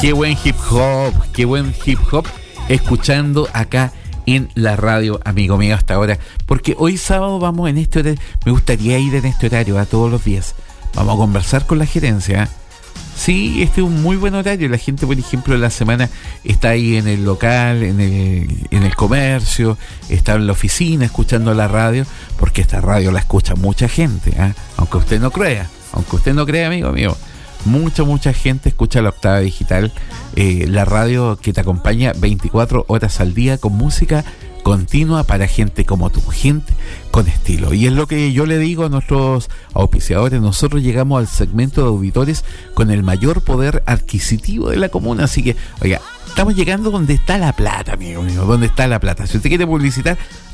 Qué buen hip hop, escuchando acá en la radio, amigo mío, hasta ahora. Porque hoy sábado vamos en este horario, me gustaría ir en este horario a todos los días. Vamos a conversar con la gerencia. Sí, este es un muy buen horario. La gente, por ejemplo, en la semana está ahí en el local, en el comercio, está en la oficina escuchando la radio, porque esta radio la escucha mucha gente, ¿eh? Aunque usted no crea, amigo mío. Mucha gente escucha la Octava Digital, la radio que te acompaña 24 horas al día con música continua para gente como tú, gente con estilo. Y es lo que yo le digo a nuestros auspiciadores: nosotros llegamos al segmento de auditores con el mayor poder adquisitivo de la comuna. Así que, oiga, estamos llegando donde está la plata, amigo mío, donde está la plata. Si usted quiere publicitar,